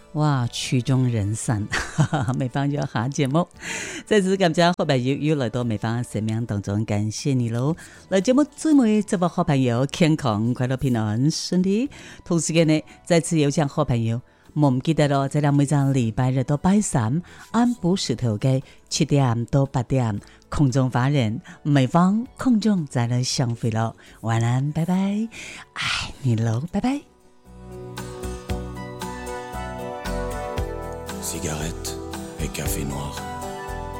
哇，曲终人散，美芳就要下节目，再次感谢好朋友又來到美芳生命當中，感謝你咯！來節目最尾祝福好朋友健康、快樂、平安、順利。同時間呢，再次有請好朋友，唔記得咯，在每週禮拜日到拜三，按部石頭嘅7點到8點，空中發人美芳空中再來相會咯。晚安，拜拜，愛你咯，拜拜。 Cigarette et café noir.